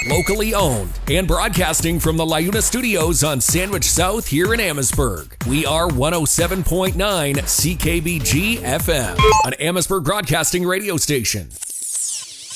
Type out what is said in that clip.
Locally owned and broadcasting from the LiUNA Studios on Sandwich South here in Amherstburg. We are 107.9 CKBG FM, an Amherstburg broadcasting radio station.